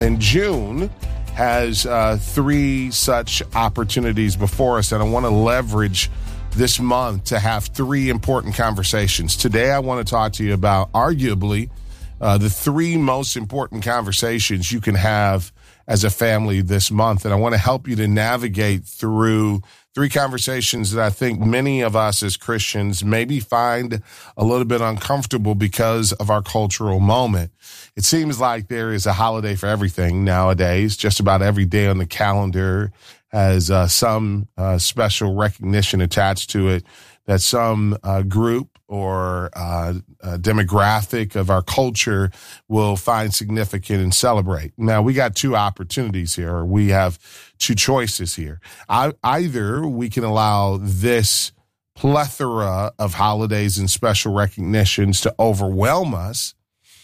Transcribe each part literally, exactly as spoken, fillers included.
And June has uh, three such opportunities before us, and I want to leverage this month to have three important conversations. Today, I want to talk to you about arguably uh, the three most important conversations you can have as a family this month. And I want to help you to navigate through three conversations that I think many of us as Christians maybe find a little bit uncomfortable because of our cultural moment. It seems like there is a holiday for everything nowadays. Just about every day on the calendar has uh, some uh, special recognition attached to it that some uh, group or uh, uh, demographic of our culture will find significant and celebrate. Now, we got two opportunities here, or we have two choices here. I, either we can allow this plethora of holidays and special recognitions to overwhelm us,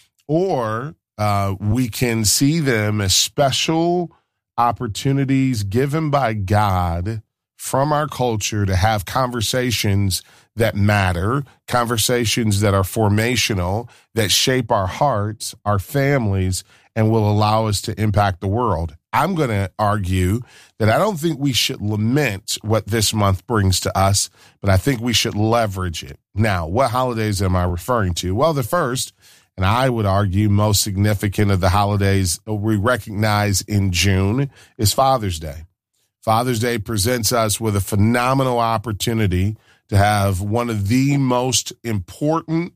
or uh, we can see them as special opportunities given by God from our culture to have conversations that matter, conversations that are formational, that shape our hearts, our families, and will allow us to impact the world. I'm going to argue that I don't think we should lament what this month brings to us, but I think we should leverage it. Now, what holidays am I referring to? Well, the first, and I would argue most significant of the holidays we recognize in June, is Father's Day. Father's Day presents us with a phenomenal opportunity to have one of the most important,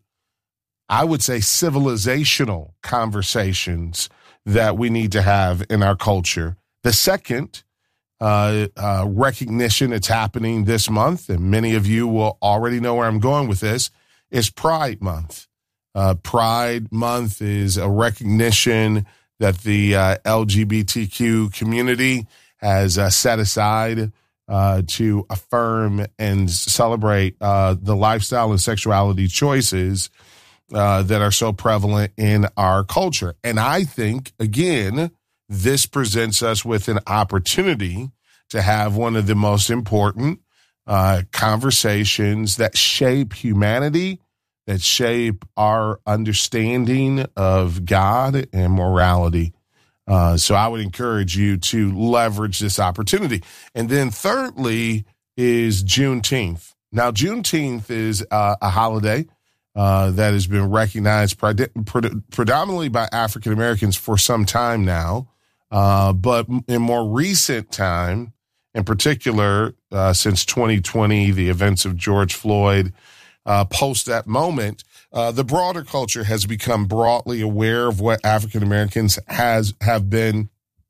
I would say, civilizational conversations that we need to have in our culture. The second uh, uh, recognition that's happening this month, and many of you will already know where I'm going with this, is Pride Month. Uh, Pride Month is a recognition that the uh, L G B T Q community has uh, set aside uh, to affirm and celebrate uh, the lifestyle and sexuality choices uh, that are so prevalent in our culture. And I think, again, this presents us with an opportunity to have one of the most important uh, conversations that shape humanity, that shape our understanding of God and morality. Uh, so I would encourage you to leverage this opportunity. And then thirdly is Juneteenth. Now, Juneteenth is uh, a holiday uh, that has been recognized pred- pred- predominantly by African Americans for some time now. Uh, but in more recent time, in particular, uh, since twenty twenty, the events of George Floyd, Uh, post that moment, uh, the broader culture has become broadly aware of what African Americans has have been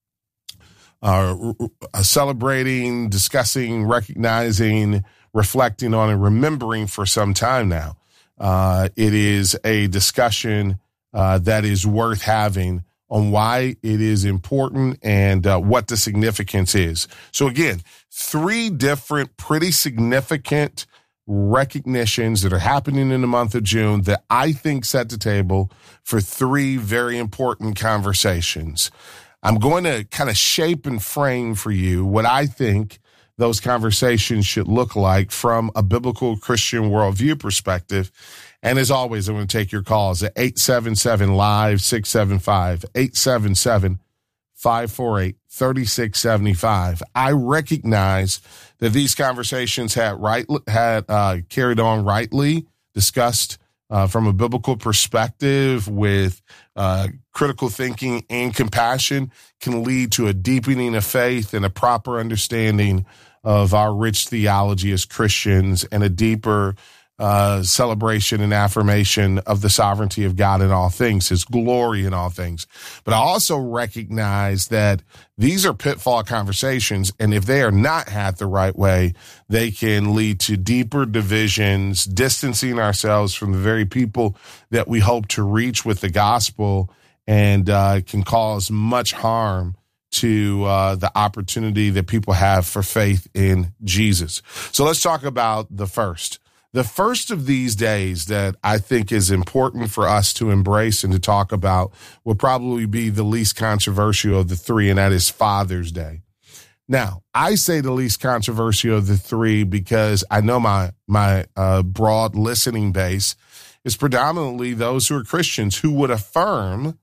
uh, uh, celebrating, discussing, recognizing, reflecting on, and remembering for some time now. Uh, it is a discussion uh, that is worth having on why it is important and uh, what the significance is. So again, three different pretty significant recognitions that are happening in the month of June that I think set the table for three very important conversations. I'm going to kind of shape and frame for you what I think those conversations should look like from a biblical Christian worldview perspective. And as always, I'm going to take your calls at eight seven seven, live, six seven five, eight seven seven, five four eight, three six seven five. I recognize that these conversations had right had uh, carried on rightly, discussed uh, from a biblical perspective with uh, critical thinking and compassion, can lead to a deepening of faith and a proper understanding of our rich theology as Christians and a deeper Uh, celebration and affirmation of the sovereignty of God in all things, his glory in all things. But I also recognize that these are pitfall conversations, and if they are not had the right way, they can lead to deeper divisions, distancing ourselves from the very people that we hope to reach with the gospel, and uh, can cause much harm to uh, the opportunity that people have for faith in Jesus. So let's talk about the first. The first of these days that I think is important for us to embrace and to talk about will probably be the least controversial of the three, and that is Father's Day. Now, I say the least controversial of the three because I know my my uh, broad listening base is predominantly those who are Christians who would affirm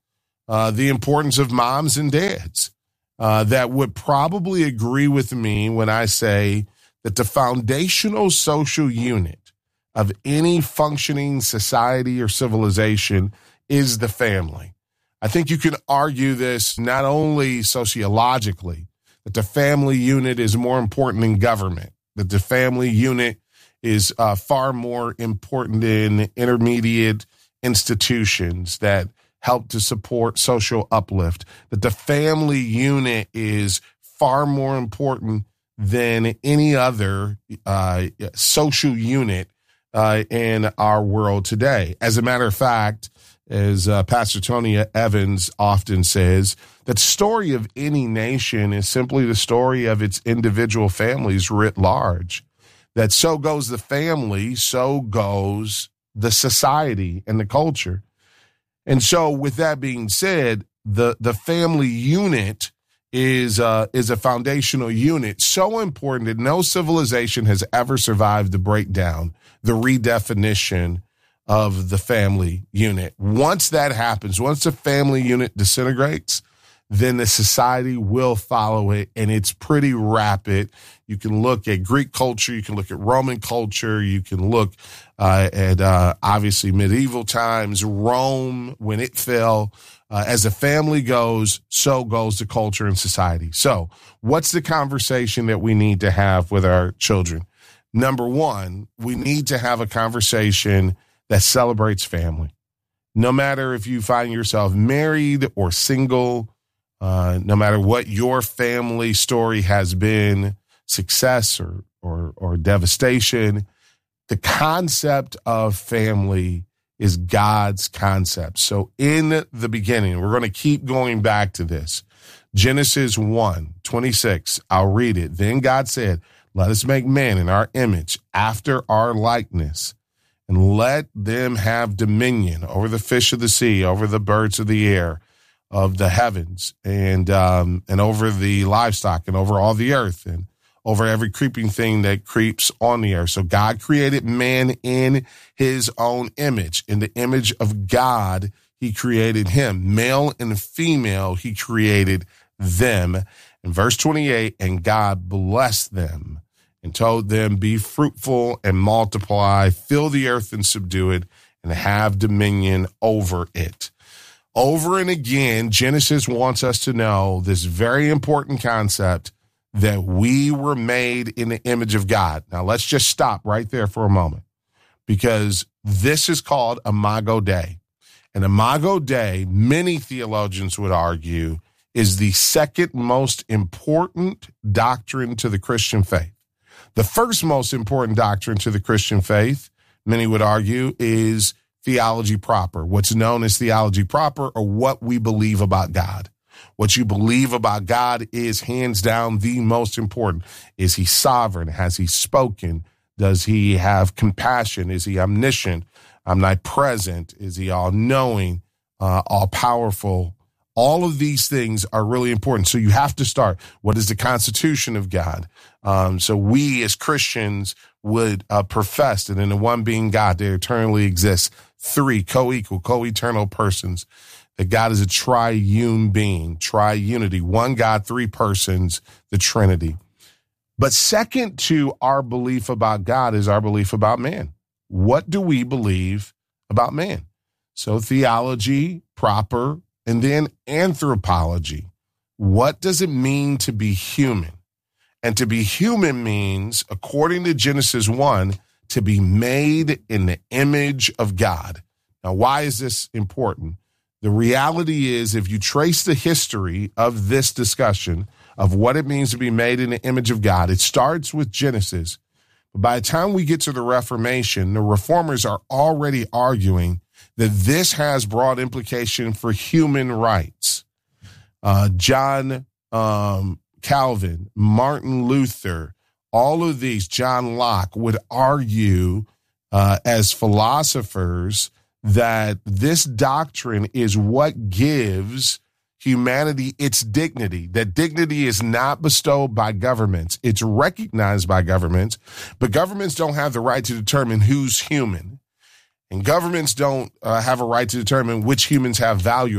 uh, the importance of moms and dads uh, that would probably agree with me when I say that the foundational social unit of any functioning society or civilization is the family. I think you can argue this not only sociologically, that the family unit is more important than government, that the family unit is uh, far more important in intermediate institutions that help to support social uplift, that the family unit is far more important than any other uh, social unit uh, in our world today. As a matter of fact, as uh, Pastor Tony Evans often says, that the story of any nation is simply the story of its individual families writ large. That so goes the family, so goes the society and the culture. And so with that being said, the, the family unit is uh, is a foundational unit so important that no civilization has ever survived the breakdown, the redefinition of the family unit. Once that happens, once the family unit disintegrates, then the society will follow it, and it's pretty rapid. You can look at Greek culture, you can look at Roman culture, you can look uh, at uh, obviously medieval times, Rome, when it fell. Uh, as the family goes, so goes the culture and society. So what's the conversation that we need to have with our children? Number one, we need to have a conversation that celebrates family. No matter if you find yourself married or single, uh, no matter what your family story has been, success or, or, or devastation, the concept of family is God's concept. So in the beginning, we're going to keep going back to this. Genesis one twenty-six, I'll read it. Then God said, let us make man in our image, after our likeness, and let them have dominion over the fish of the sea, over the birds of the air, of the heavens, and um, and over the livestock, and over all the earth, and over every creeping thing that creeps on the earth. So God created man in his own image. In the image of God, he created him. Male and female, he created them. In verse twenty-eight, and God blessed them and told them, be fruitful and multiply, fill the earth and subdue it, and have dominion over it. Over and again, Genesis wants us to know this very important concept that we were made in the image of God. Now, let's just stop right there for a moment, because this is called Imago Dei. And Imago Dei, many theologians would argue, is the second most important doctrine to the Christian faith. The first most important doctrine to the Christian faith, many would argue, is theology proper, what's known as theology proper, or what we believe about God. What you believe about God is hands down the most important. Is he sovereign? Has he spoken? Does he have compassion? Is he omniscient, omnipresent? Is he all-knowing, uh, all-powerful? All of these things are really important. So you have to start. What is the constitution of God? Um, so we as Christians would uh, profess that in the one being God, there eternally exists three co-equal, co-eternal persons, that God is a triune being, triunity, one God, three persons, the Trinity. But second to our belief about God is our belief about man. What do we believe about man? So theology proper, and then anthropology. What does it mean to be human? And to be human means, according to Genesis one, to be made in the image of God. Now, why is this important? The reality is, if you trace the history of this discussion of what it means to be made in the image of God, it starts with Genesis. But by the time we get to the Reformation, the reformers are already arguing that this has broad implication for human rights. Uh, John um, Calvin, Martin Luther, all of these, John Locke, would argue uh, as philosophers that this doctrine is what gives humanity its dignity, that dignity is not bestowed by governments. It's recognized by governments, but governments don't have the right to determine who's human. And governments don't uh, have a right to determine which humans have value or not.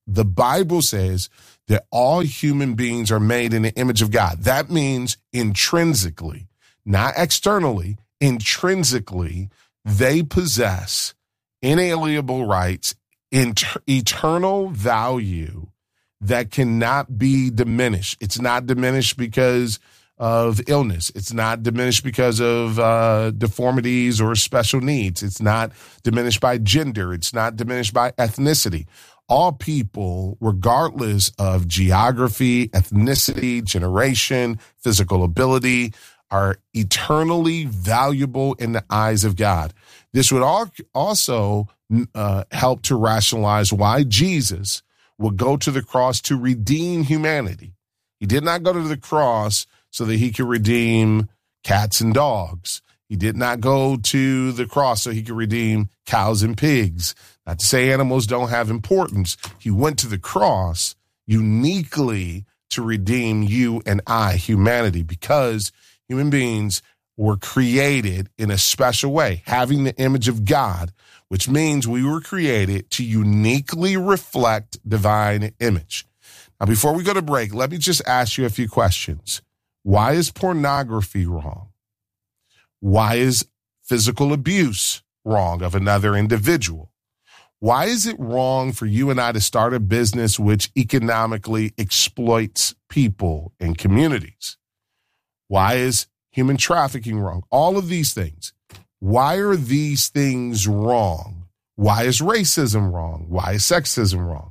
The Bible says that all human beings are made in the image of God. That means intrinsically, not externally, intrinsically, they possess inalienable rights, inter- eternal value that cannot be diminished. It's not diminished because of illness. It's not diminished because of uh, deformities or special needs. It's not diminished by gender. It's not diminished by ethnicity. All people, regardless of geography, ethnicity, generation, physical ability, are eternally valuable in the eyes of God. This would also uh, help to rationalize why Jesus would go to the cross to redeem humanity. He did not go to the cross so that he could redeem cats and dogs. He did not go to the cross so he could redeem cows and pigs. Not to say animals don't have importance. He went to the cross uniquely to redeem you and I, humanity, because human beings were created in a special way, having the image of God, which means we were created to uniquely reflect divine image. Now, before we go to break, let me just ask you a few questions. Why is pornography wrong? Why is physical abuse wrong of another individual? Why is it wrong for you and I to start a business which economically exploits people and communities? Why is human trafficking wrong? All of these things. Why are these things wrong? Why is racism wrong? Why is sexism wrong?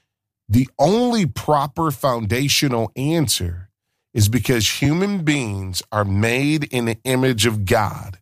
The only proper foundational answer is because human beings are made in the image of God.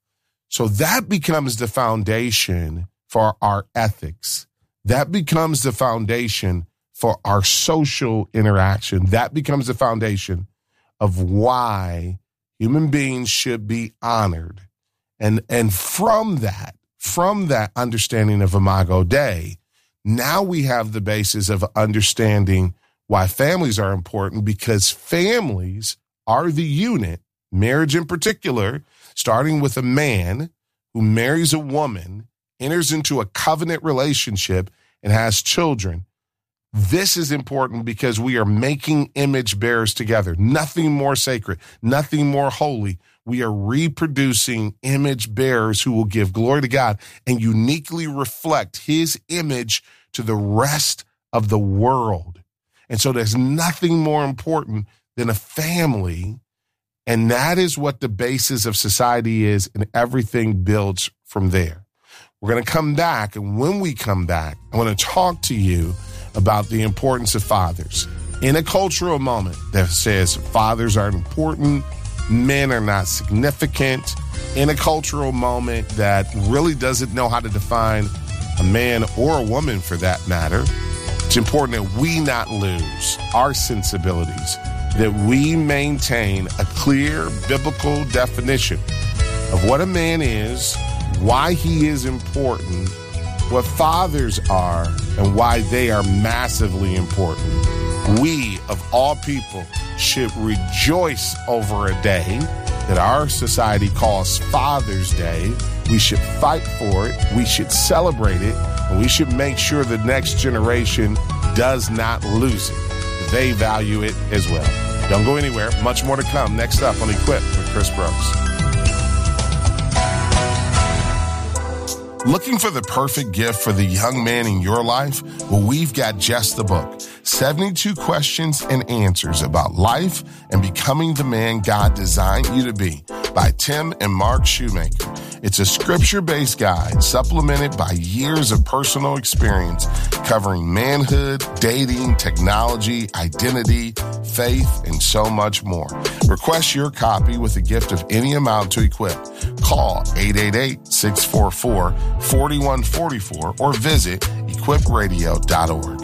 So that becomes the foundation for our ethics. That becomes the foundation for our social interaction. That becomes the foundation of why human beings should be honored. And, and from that, from that understanding of Imago Dei, now we have the basis of understanding why families are important, because families are the unit, marriage in particular, starting with a man who marries a woman, enters into a covenant relationship, and has children. This is important because we are making image bearers together. Nothing more sacred, nothing more holy. We are reproducing image bearers who will give glory to God and uniquely reflect his image to the rest of the world. And so there's nothing more important than a family. And that is what the basis of society is, and everything builds from there. We're going to come back, and when we come back, I want to talk to you about the importance of fathers. In a cultural moment that says fathers are important, men are not significant, in a cultural moment that really doesn't know how to define a man or a woman for that matter, it's important that we not lose our sensibilities, that we maintain a clear biblical definition of what a man is, why he is important, what fathers are, and why they are massively important. We, of all people, should rejoice over a day that our society calls Father's Day. We should fight for it. We should celebrate it. And we should make sure the next generation does not lose it. They value it as well. Don't go anywhere. Much more to come. Next up on Equipped with Chris Brooks. Looking for the perfect gift for the young man in your life? Well, we've got just the book, seventy-two Questions and Answers About Life and Becoming the Man God Designed You to Be by Tim and Mark Shoemaker. It's a scripture-based guide supplemented by years of personal experience covering manhood, dating, technology, identity, faith, and so much more. Request your copy with a gift of any amount to Equip. Call eight eight eight, six four four, four one four four or visit equip radio dot org.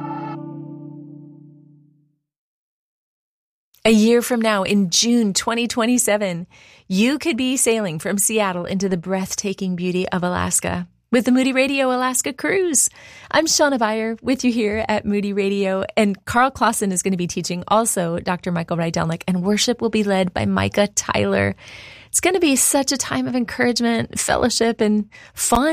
A year from now, in June twenty twenty-seven, you could be sailing from Seattle into the breathtaking beauty of Alaska with the Moody Radio Alaska Cruise. I'm Shauna Beyer with you here at Moody Radio, and Carl Clausen is going to be teaching, also Doctor Michael Rydelnik, and worship will be led by Micah Tyler. It's going to be such a time of encouragement, fellowship, and fun.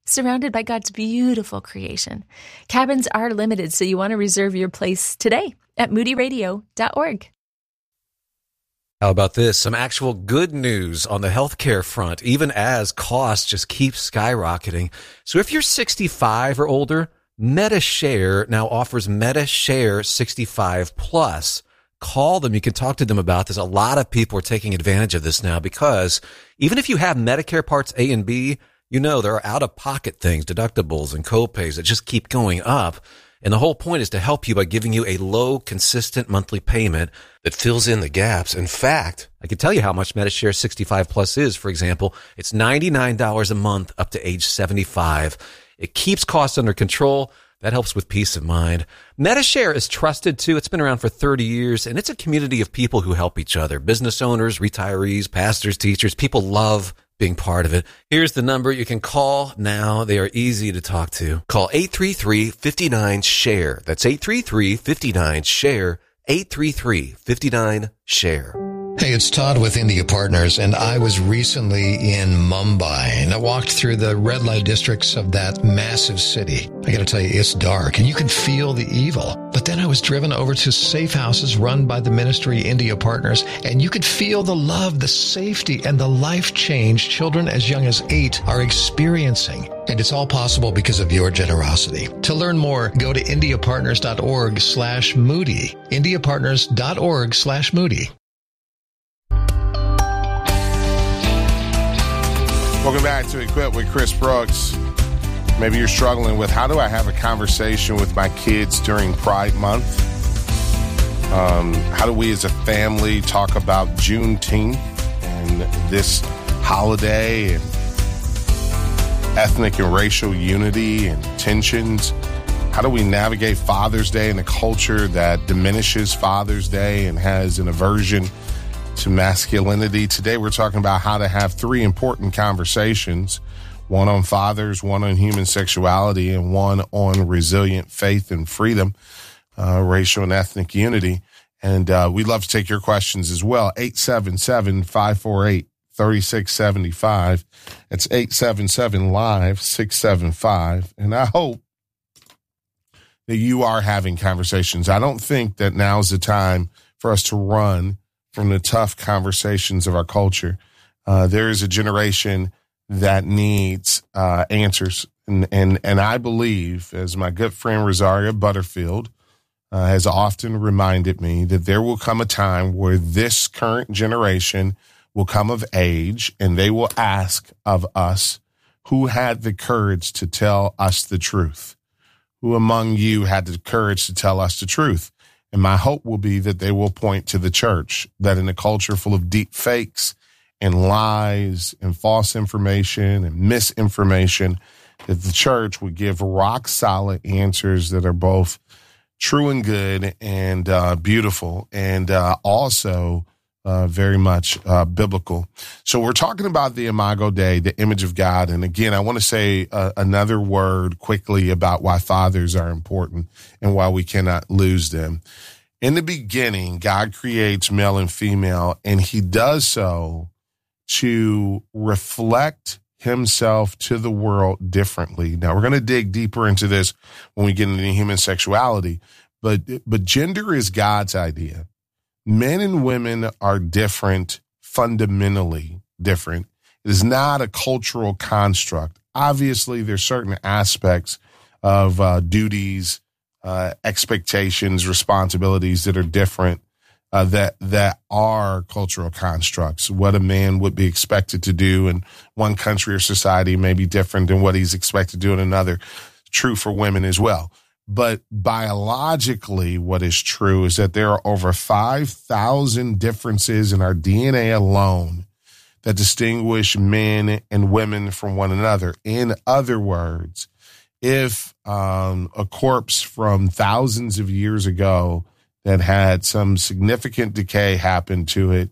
surrounded by God's beautiful creation. Cabins are limited, so you want to reserve your place today at moody radio dot org. How about this? Some actual good news on the healthcare front, even as costs just keep skyrocketing. So if you're sixty-five or older, MediShare now offers MediShare sixty-five plus. Call them. You can talk to them about this. A lot of people are taking advantage of this now because even if you have Medicare Parts A and B, you know there are out-of-pocket things, deductibles and copays that just keep going up. And the whole point is to help you by giving you a low, consistent monthly payment that fills in the gaps. In fact, I can tell you how much MediShare sixty-five plus is. For example, it's ninety-nine dollars a month up to age seventy-five. It keeps costs under control. That helps with peace of mind. MediShare is trusted too. It's been around for thirty years, and it's a community of people who help each other. Business owners, retirees, pastors, teachers. People love being part of it. Here's the number you can call now. They are easy to talk to. Call eight three three, five nine, SHARE. That's eight three three, five nine, SHARE. eight three three, five nine, SHARE. Hey, it's Todd with India Partners, and I was recently in Mumbai, and I walked through the red light districts of that massive city. I gotta tell you, it's dark, and you can feel the evil. But then I was driven over to safe houses run by the ministry India Partners, and you could feel the love, the safety, and the life change children as young as eight are experiencing. And it's all possible because of your generosity. To learn more, go to indiapartners.org slash Moody. indiapartners.org slash Moody. Welcome back to Equip with Chris Brooks. Maybe you're struggling with how do I have a conversation with my kids during Pride Month? Um, how do we as a family talk about Juneteenth and this holiday and ethnic and racial unity and tensions? How do we navigate Father's Day in a culture that diminishes Father's Day and has an aversion to masculinity? Today we're talking about how to have three important conversations, one on fathers, one on human sexuality, and one on resilient faith and freedom, uh, racial and ethnic unity. And uh, we'd love to take your questions as well. eight seven seven, five four eight, three six seven five. It's eight seven seven, live, six seven five. And I hope that you are having conversations. I don't think that now's the time for us to run from the tough conversations of our culture. Uh, there is a generation that needs uh, answers. And, and, and I believe, as my good friend Rosaria Butterfield uh, has often reminded me, that there will come a time where this current generation will come of age and they will ask of us, who had the courage to tell us the truth? Who among you had the courage to tell us the truth? And my hope will be that they will point to the church, that in a culture full of deep fakes and lies and false information and misinformation, that the church would give rock solid answers that are both true and good and uh, beautiful and uh, also uh, very much uh, biblical. So we're talking about the Imago Dei, the image of God. And again, I want to say uh, another word quickly about why fathers are important and why we cannot lose them. In the beginning, God creates male and female, and he does so to reflect himself to the world differently. Now, we're going to dig deeper into this when we get into human sexuality, but but gender is God's idea. Men and women are different, fundamentally different. It is not a cultural construct. Obviously, there's certain aspects of uh, duties, uh, expectations, responsibilities that are different, uh, that that are cultural constructs. What a man would be expected to do in one country or society may be different than what he's expected to do in another. True for women as well. But biologically, what is true is that there are over five thousand differences in our D N A alone that distinguish men and women from one another. In other words, if um, a corpse from thousands of years ago that had some significant decay happen to it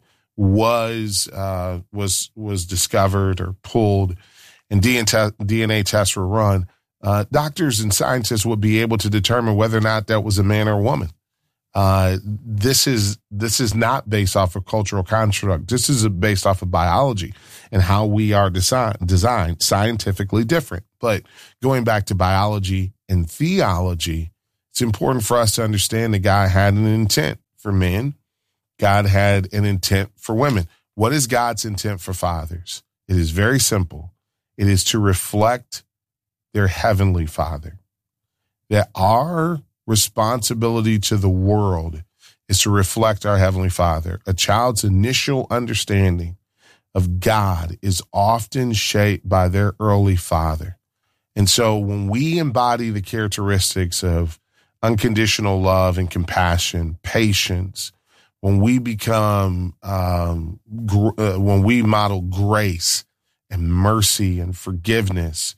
was uh, was was discovered or pulled, and D N A tests were run, Uh, doctors and scientists would be able to determine whether or not that was a man or a woman. Uh, this is this is not based off of cultural construct. This is based off of biology and how we are design, designed, scientifically different. But going back to biology and theology, it's important for us to understand that God had an intent for men. God had an intent for women. What is God's intent for fathers? It is very simple. It is to reflect their heavenly Father. That our responsibility to the world is to reflect our heavenly Father. A child's initial understanding of God is often shaped by their early father. And so when we embody the characteristics of unconditional love and compassion, patience, when we become, um, gr- uh, when we model grace and mercy and forgiveness,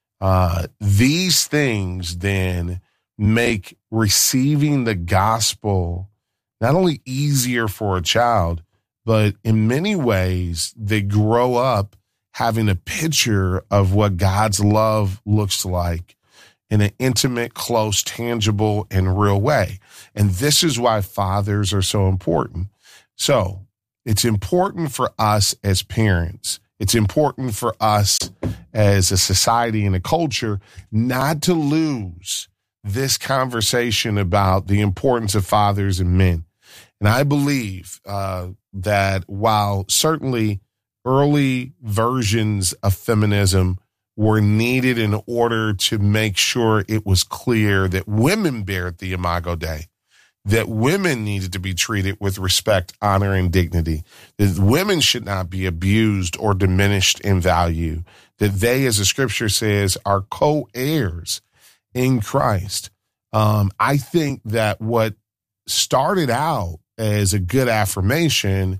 uh, these things then make receiving the gospel not only easier for a child, but in many ways they grow up having a picture of what God's love looks like in an intimate, close, tangible, and real way. And this is why fathers are so important. So it's important for us as parents. It's important for us as a society and a culture not to lose this conversation about the importance of fathers and men. And I believe uh, that while certainly early versions of feminism were needed in order to make sure it was clear that women bear the Imago Dei, that women needed to be treated with respect, honor, and dignity, that women should not be abused or diminished in value, that they, as the scripture says, are co-heirs in Christ. Um, I think that what started out as a good affirmation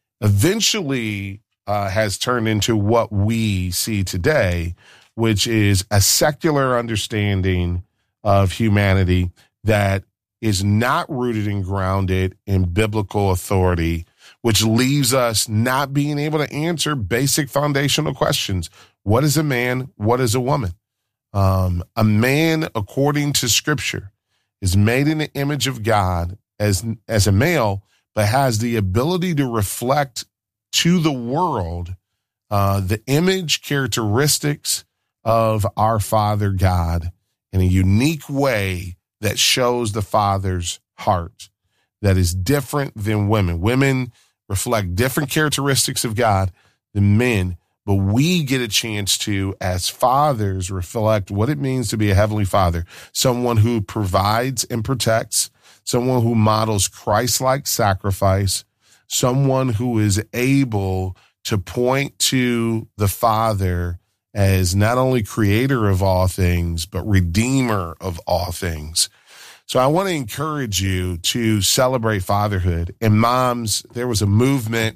eventually uh, has turned into what we see today, which is a secular understanding of humanity that is not rooted and grounded in biblical authority, which leaves us not being able to answer basic foundational questions. What is a man? What is a woman? Um, a man, according to scripture, is made in the image of God as, as a male, but has the ability to reflect to the world uh, the image characteristics of our Father God in a unique way that shows the Father's heart that is different than women. Women reflect different characteristics of God than men, but we get a chance to, as fathers, reflect what it means to be a heavenly father, someone who provides and protects, someone who models Christ-like sacrifice, someone who is able to point to the Father as not only creator of all things, but redeemer of all things. So I want to encourage you to celebrate fatherhood. And moms, there was a movement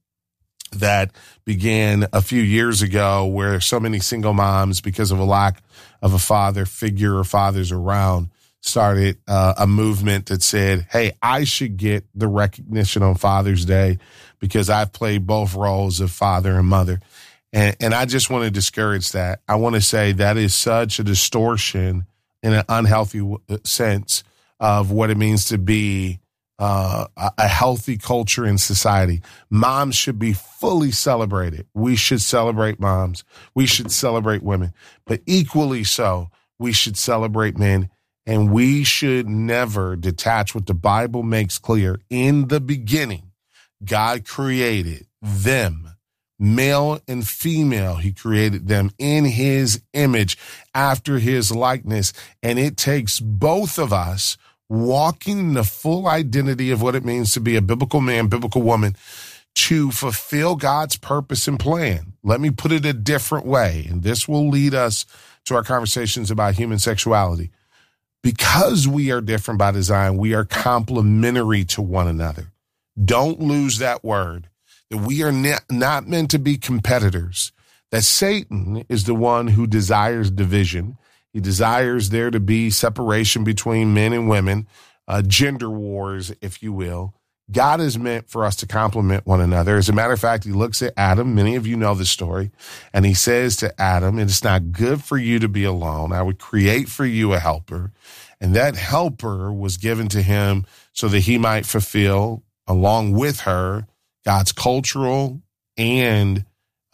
that began a few years ago where so many single moms, because of a lack of a father figure or fathers around, started uh, a movement that said, hey, I should get the recognition on Father's Day because I've played both roles of father and mother. And, and I just want to discourage that. I want to say that is such a distortion in an unhealthy w- sense of what it means to be uh, a healthy culture in society. Moms should be fully celebrated. We should celebrate moms. We should celebrate women. But equally so, we should celebrate men. And we should never detach what the Bible makes clear. In the beginning, God created them, male and female. He created them in his image, after his likeness. And it takes both of us walking the full identity of what it means to be a biblical man, biblical woman, to fulfill God's purpose and plan. Let me put it a different way, and this will lead us to our conversations about human sexuality. Because we are different by design, we are complementary to one another. Don't lose that word, that we are ne- not meant to be competitors, that Satan is the one who desires division. He desires there to be separation between men and women, uh, gender wars, if you will. God is meant for us to complement one another. As a matter of fact, he looks at Adam. Many of you know the story. And he says to Adam, it's not good for you to be alone. I would create for you a helper. And that helper was given to him so that he might fulfill, along with her, God's cultural and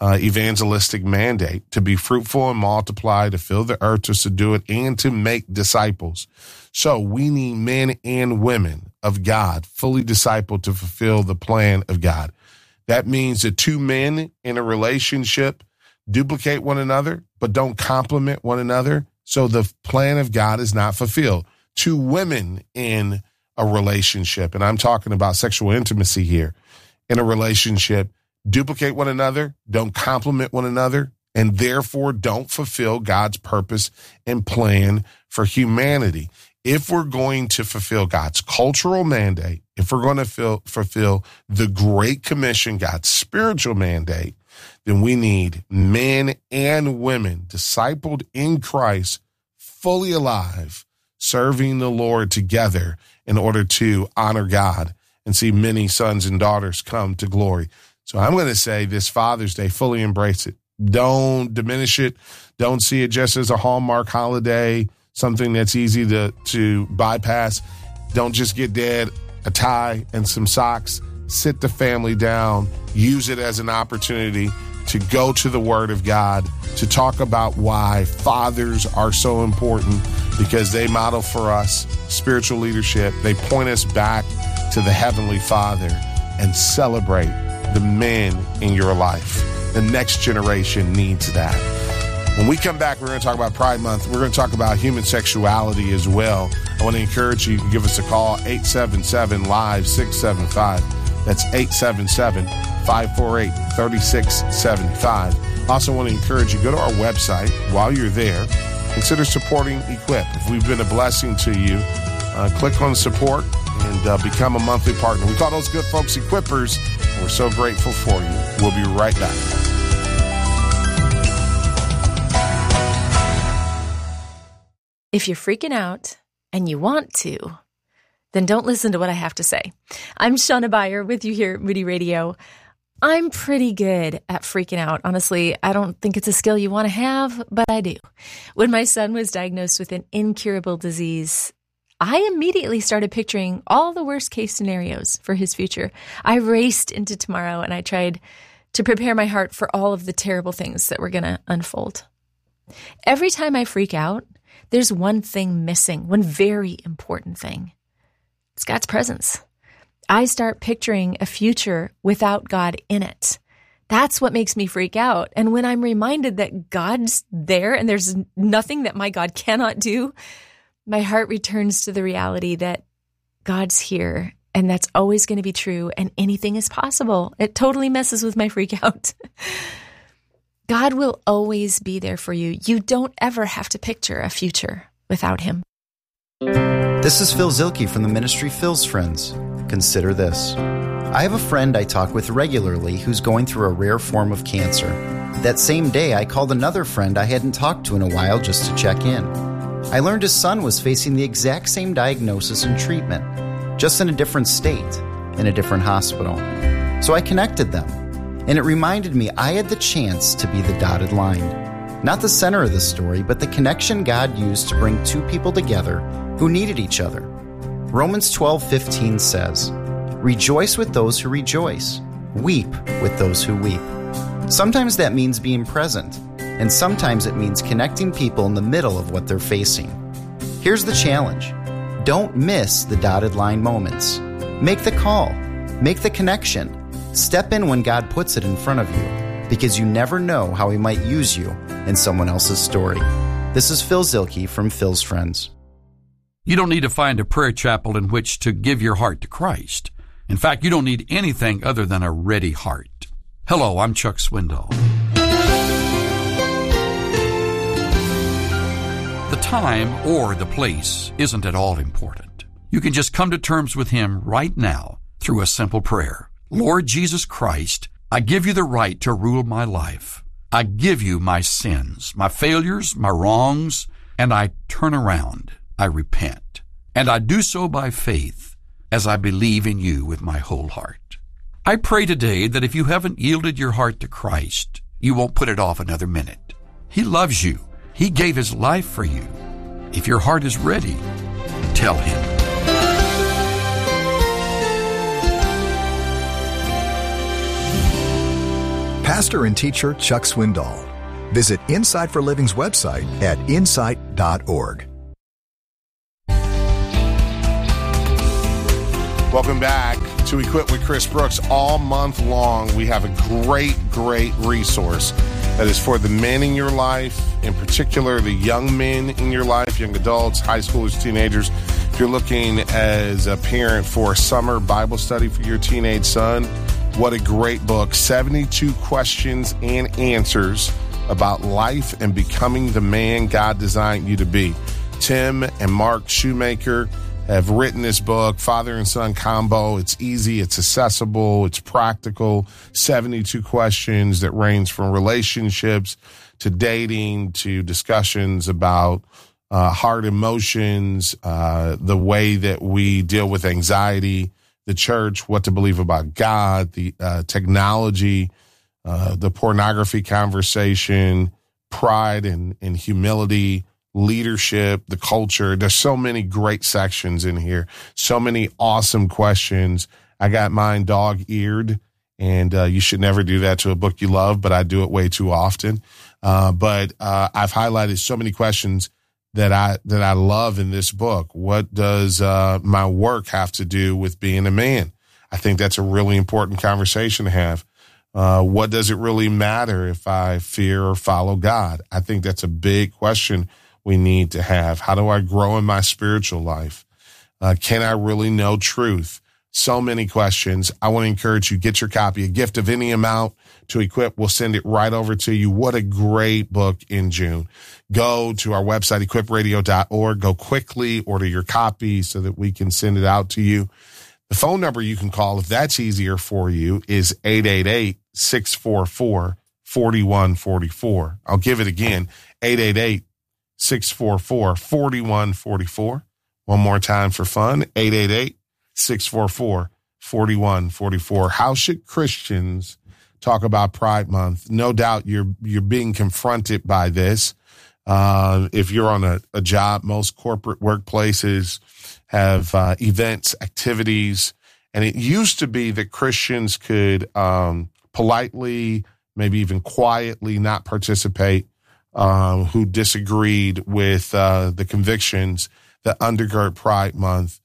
uh, evangelistic mandate to be fruitful and multiply, to fill the earth, to subdue it, and to make disciples. So we need men and women of God fully discipled to fulfill the plan of God. That means that two men in a relationship duplicate one another, but don't complement one another. So the plan of God is not fulfilled. Two women in a relationship, and I'm talking about sexual intimacy here, in a relationship, duplicate one another, don't complement one another, and therefore don't fulfill God's purpose and plan for humanity. If we're going to fulfill God's cultural mandate, if we're going to fill, fulfill the Great Commission, God's spiritual mandate, then we need men and women discipled in Christ, fully alive, serving the Lord together in order to honor God and see many sons and daughters come to glory. So I'm going to say this Father's Day, fully embrace it. Don't diminish it. Don't see it just as a Hallmark holiday, something that's easy to, to bypass. Don't just get Dad a tie and some socks. Sit the family down. Use it as an opportunity to go to the Word of God, to talk about why fathers are so important, because they model for us spiritual leadership. They point us back to the Heavenly Father, and celebrate the men in your life. The next generation needs that. When we come back, we're going to talk about Pride Month. We're going to talk about human sexuality as well. I want to encourage you to give us a call, eight seven seven, live, six seven five. That's eight seven seven, five four eight, three six seven five. Also want to encourage you, go to our website. While you're there, consider supporting Equip. If we've been a blessing to you, uh, click on support and uh, become a monthly partner. We call those good folks Equippers. We're so grateful for you. We'll be right back. If you're freaking out and you want to, then don't listen to what I have to say. I'm Shauna Beyer with you here at Moody Radio. I'm pretty good at freaking out. Honestly, I don't think it's a skill you want to have, but I do. When my son was diagnosed with an incurable disease, I immediately started picturing all the worst case scenarios for his future. I raced into tomorrow and I tried to prepare my heart for all of the terrible things that were going to unfold. Every time I freak out, there's one thing missing, one very important thing. It's God's presence. I start picturing a future without God in it. That's what makes me freak out. And when I'm reminded that God's there and there's nothing that my God cannot do, my heart returns to the reality that God's here and that's always going to be true and anything is possible. It totally messes with my freak out. God will always be there for you. You don't ever have to picture a future without Him. This is Phil Zielke from the ministry Phil's Friends. Consider this. I have a friend I talk with regularly who's going through a rare form of cancer. That same day, I called another friend I hadn't talked to in a while just to check in. I learned his son was facing the exact same diagnosis and treatment, just in a different state, in a different hospital. So I connected them, and it reminded me I had the chance to be the dotted line. Not the center of the story, but the connection God used to bring two people together who needed each other. Romans twelve fifteen says, "Rejoice with those who rejoice, weep with those who weep." Sometimes that means being present, and sometimes it means connecting people in the middle of what they're facing. Here's the challenge. Don't miss the dotted line moments. Make the call. Make the connection. Step in when God puts it in front of you, because you never know how He might use you in someone else's story. This is Phil Zielke from Phil's Friends. You don't need to find a prayer chapel in which to give your heart to Christ. In fact, you don't need anything other than a ready heart. Hello, I'm Chuck Swindoll. The time or the place isn't at all important. You can just come to terms with Him right now through a simple prayer. Lord Jesus Christ, I give you the right to rule my life. I give you my sins, my failures, my wrongs, and I turn around. I repent. And I do so by faith as I believe in you with my whole heart. I pray today that if you haven't yielded your heart to Christ, you won't put it off another minute. He loves you. He gave His life for you. If your heart is ready, tell Him. Pastor pastor and teacher Chuck Swindoll. Visit Insight for Living's website at insight dot org. Welcome back to Equip with Chris Brooks. All month long, we have a great, great resource that is for the men in your life, in particular the young men in your life, young adults, high schoolers, teenagers. If you're looking as a parent for a summer Bible study for your teenage son, what a great book. seventy-two questions and answers about life and becoming the man God designed you to be. Tim and Mark Shoemaker have written this book, father and son combo. It's easy, it's accessible, it's practical. seventy-two questions that range from relationships to dating to discussions about uh, hard emotions, uh, the way that we deal with anxiety, the church, what to believe about God, the uh, technology, uh, the pornography conversation, pride and, and humility, leadership, the culture. There's so many great sections in here. So many awesome questions. I got mine dog-eared, and uh, you should never do that to a book you love, but I do it way too often. Uh, but uh, I've highlighted so many questions that I that I love in this book. What does uh, my work have to do with being a man? I think that's a really important conversation to have. Uh, what does it really matter if I fear or follow God? I think that's a big question we need to have. How do I grow in my spiritual life? Uh, can I really know truth? So many questions. I want to encourage you, get your copy, a gift of any amount to Equip. We'll send it right over to you. What a great book in June. Go to our website, equip radio dot org. Go quickly, order your copy so that we can send it out to you. The phone number you can call, if that's easier for you, is eight eight eight, six four four, four one four four. I'll give it again, eight eight eight, six four four, four one four four. One more time for fun, eight eight eight, six four four, four one four four. How should Christians talk about Pride Month? No doubt you're you're being confronted by this. Uh, if you're on a, a job, most corporate workplaces have uh, events, activities, and it used to be that Christians could um, politely, maybe even quietly not participate, uh, who disagreed with uh, the convictions that undergird Pride Month,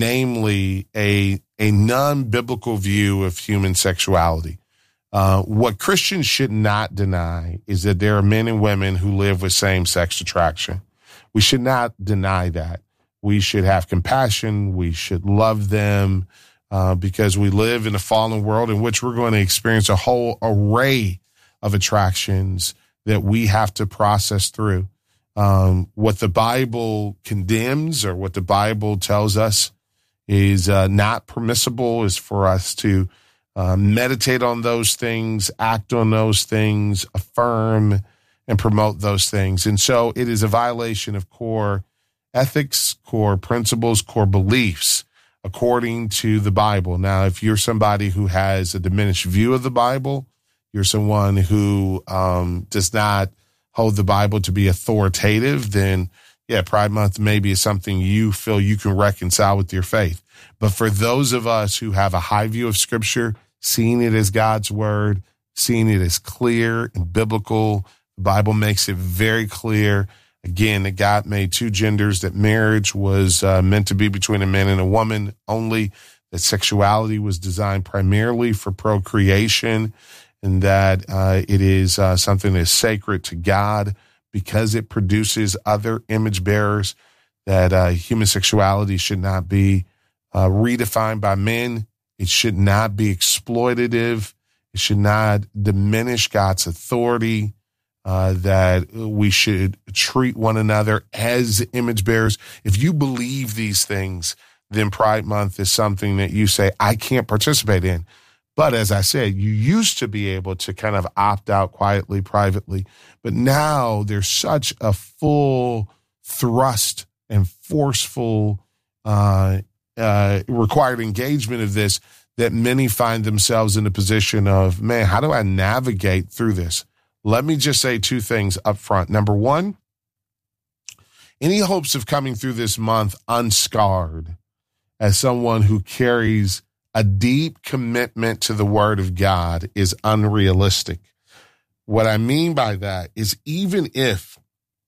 namely a a non-biblical view of human sexuality. Uh, what Christians should not deny is that there are men and women who live with same-sex attraction. We should not deny that. We should have compassion. We should love them uh, because we live in a fallen world in which we're going to experience a whole array of attractions that we have to process through. Um, what the Bible condemns or what the Bible tells us is uh, not permissible is for us to uh, meditate on those things, act on those things, affirm and promote those things. And so it is a violation of core ethics, core principles, core beliefs, according to the Bible. Now, if you're somebody who has a diminished view of the Bible, you're someone who um, does not hold the Bible to be authoritative, then yeah, Pride Month maybe is something you feel you can reconcile with your faith. But for those of us who have a high view of Scripture, seeing it as God's word, seeing it as clear and biblical, the Bible makes it very clear, again, that God made two genders, that marriage was uh, meant to be between a man and a woman only, that sexuality was designed primarily for procreation, and that uh, it is uh, something that is sacred to God because it produces other image bearers, that uh, human sexuality should not be uh, redefined by men. It should not be exploitative. It should not diminish God's authority, uh, that we should treat one another as image bearers. If you believe these things, then Pride Month is something that you say, I can't participate in. But as I said, you used to be able to kind of opt out quietly, privately. But now there's such a full thrust and forceful uh, uh, required engagement of this that many find themselves in a position of, man, how do I navigate through this? Let me just say two things up front. Number one, any hopes of coming through this month unscarred as someone who carries a deep commitment to the Word of God is unrealistic. What I mean by that is even if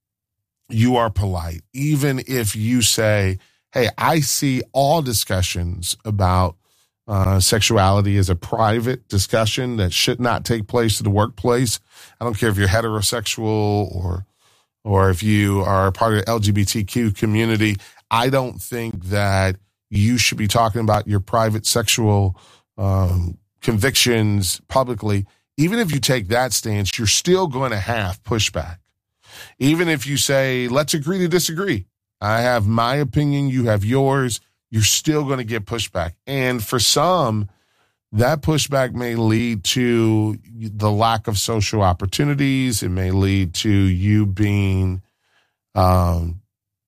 you are polite, even if you say, hey, I see all discussions about uh, sexuality as a private discussion that should not take place in the workplace. I don't care if you're heterosexual or or if you are part of the L G B T Q community. I don't think that you should be talking about your private sexual um, convictions publicly. Even if you take that stance, you're still going to have pushback. Even if you say, let's agree to disagree. I have my opinion, you have yours, you're still going to get pushback. And for some, that pushback may lead to the lack of social opportunities. It may lead to you being um,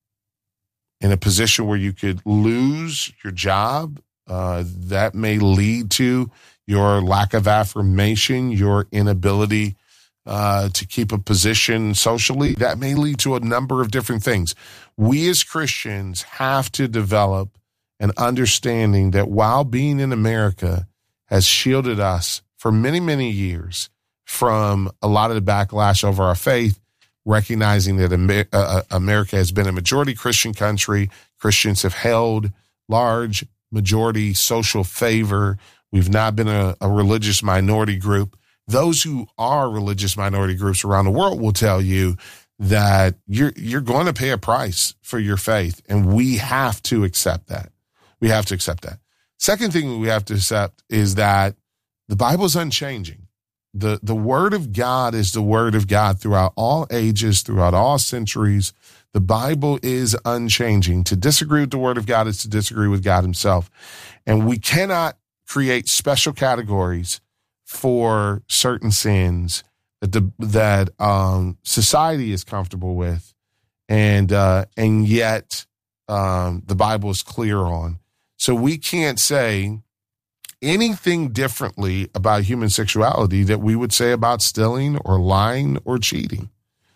in a position where you could lose your job. Uh, that may lead to your lack of affirmation, your inability uh, to keep a position socially. That may lead to a number of different things. We as Christians have to develop an understanding that while being in America has shielded us for many, many years from a lot of the backlash over our faith, recognizing that Amer- uh, America has been a majority Christian country. Christians have held large majority social favor. We've not been a, a religious minority group. Those who are religious minority groups around the world will tell you that you're you're going to pay a price for your faith, and we have to accept that. We have to accept that. Second thing we have to accept is that the Bible is unchanging. The, the word of God is the word of God throughout all ages, throughout all centuries. The Bible is unchanging. To disagree with the word of God is to disagree with God himself. And we cannot create special categories for certain sins that the, that um, society is comfortable with, and uh, and yet um, the Bible is clear on. So we can't say anything differently about human sexuality that we would say about stealing or lying or cheating.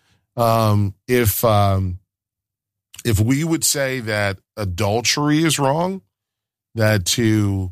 Um, if um, if we would say that adultery is wrong, that to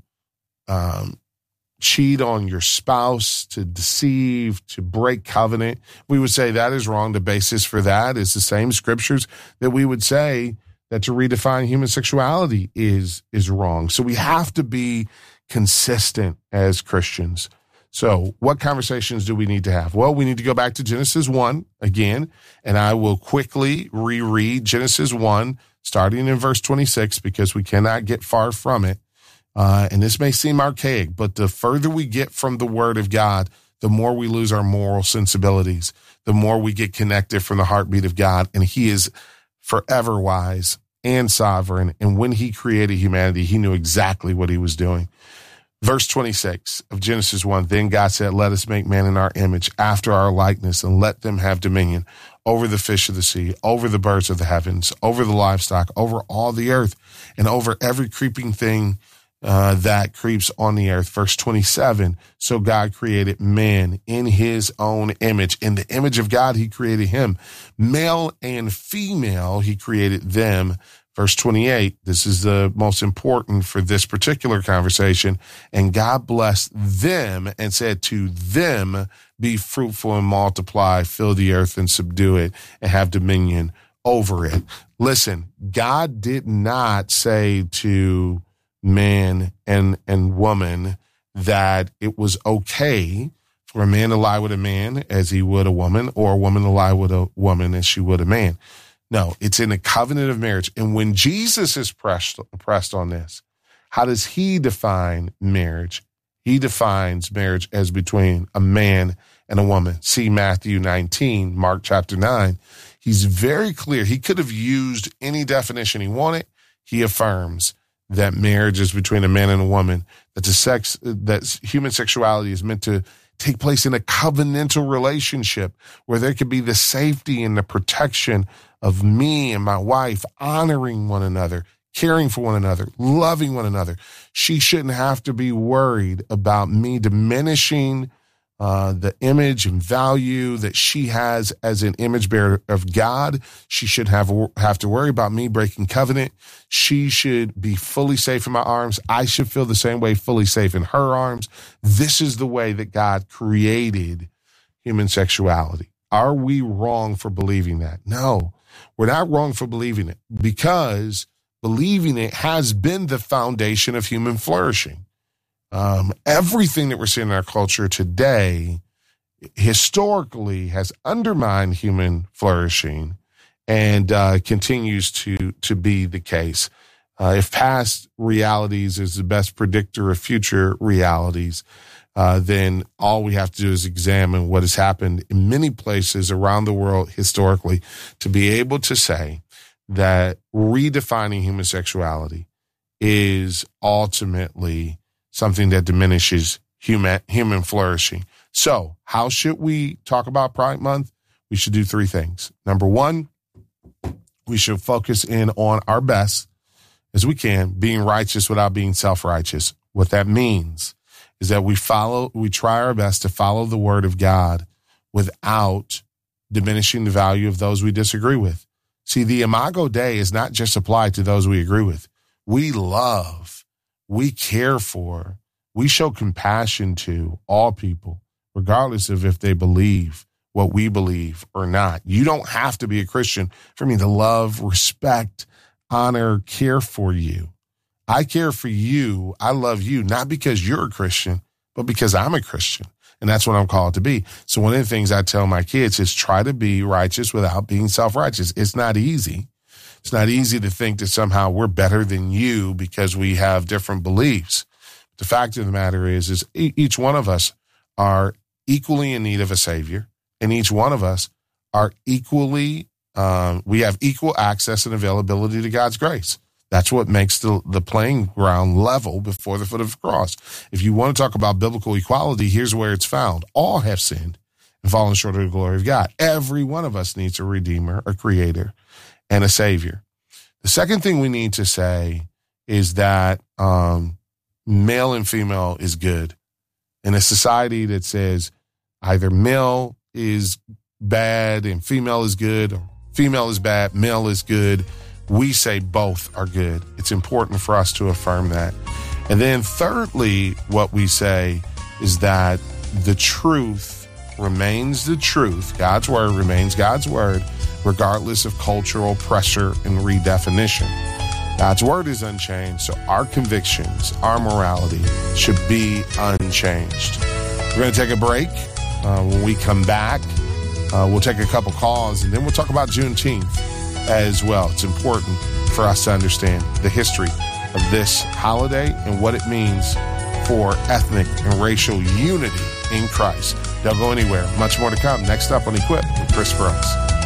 um, cheat on your spouse, to deceive, to break covenant, we would say that is wrong. The basis for that is the same scriptures that we would say that to redefine human sexuality is is wrong. So we have to be consistent as Christians. So what conversations do we need to have? Well, we need to go back to Genesis one again, and I will quickly reread Genesis one, starting in verse twenty-six, because we cannot get far from it. Uh, and this may seem archaic, but the further we get from the word of God, the more we lose our moral sensibilities, the more we get connected from the heartbeat of God. And he is forever wise and sovereign. And when he created humanity, he knew exactly what he was doing. Verse twenty-six of Genesis one, then God said, let us make man in our image, after our likeness, and let them have dominion over the fish of the sea, over the birds of the heavens, over the livestock, over all the earth, and over every creeping thing uh, that creeps on the earth. Verse twenty-seven, so God created man in his own image. In the image of God, he created him. Male and female, he created them. Verse twenty-eight, this is the most important for this particular conversation. And God blessed them and said to them, be fruitful and multiply, fill the earth and subdue it, and have dominion over it. Listen, God did not say to man and, and woman that it was okay for a man to lie with a man as he would a woman, or a woman to lie with a woman as she would a man. No, it's in a covenant of marriage. And when Jesus is pressed, pressed on this, how does he define marriage? He defines marriage as between a man and a woman. See Matthew nineteen, Mark chapter nine. He's very clear. He could have used any definition he wanted. He affirms that marriage is between a man and a woman, that the sex, that human sexuality is meant to take place in a covenantal relationship where there could be the safety and the protection of me and my wife honoring one another, caring for one another, loving one another. She shouldn't have to be worried about me diminishing uh, the image and value that she has as an image bearer of God. She should have have to worry about me breaking covenant. She should be fully safe in my arms. I should feel the same way, fully safe in her arms. This is the way that God created human sexuality. Are we wrong for believing that? No, we're not wrong for believing it, because believing it has been the foundation of human flourishing. Um, everything that we're seeing in our culture today historically has undermined human flourishing and uh, continues to, to be the case. Uh, if past realities is the best predictor of future realities, uh, then all we have to do is examine what has happened in many places around the world historically to be able to say that redefining human sexuality is ultimately something that diminishes human human flourishing. So how should we talk about Pride Month? We should do three things. Number one, we should focus in on our best as we can, being righteous without being self-righteous. What that means is that we follow, we try our best to follow the word of God without diminishing the value of those we disagree with. See, the Imago Dei is not just applied to those we agree with. We love, we care for, we show compassion to all people, regardless of if they believe what we believe or not. You don't have to be a Christian for me to love, respect, honor, care for you. I care for you. I love you, not because you're a Christian, but because I'm a Christian. And that's what I'm called to be. So one of the things I tell my kids is try to be righteous without being self-righteous. It's not easy. It's not easy to think that somehow we're better than you because we have different beliefs. The fact of the matter is, is each one of us are equally in need of a savior, and each one of us are equally, um, we have equal access and availability to God's grace. That's what makes the, the playing ground level before the foot of the cross. If you want to talk about biblical equality, here's where it's found. All have sinned and fallen short of the glory of God. Every one of us needs a redeemer, a creator, and a savior. The second thing we need to say is that um, male and female is good. In a society that says either male is bad and female is good, or female is bad, male is good, we say both are good. It's important for us to affirm that. And then thirdly, what we say is that the truth remains the truth. God's word remains God's word, regardless of cultural pressure and redefinition. God's word is unchanged, so our convictions, our morality should be unchanged. We're going to take a break. Uh, when we come back, uh, we'll take a couple calls, and then we'll talk about Juneteenth as well. It's important for us to understand the history of this holiday and what it means for ethnic and racial unity in Christ. Don't go anywhere. Much more to come. Next up on Equip with Chris Brooks.